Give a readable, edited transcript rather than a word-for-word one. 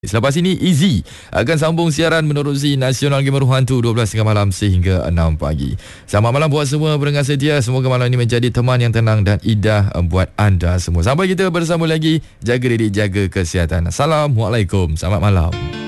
Selepas ini Easy akan sambung siaran menerusi Nasional Gamer Hantu 12.30 malam sehingga 6 pagi. Selamat malam buat semua pendengar setia. Semoga malam ini menjadi teman yang tenang dan indah buat anda semua. Sampai kita bersama lagi. Jaga diri, jaga kesihatan. Assalamualaikum. Selamat malam.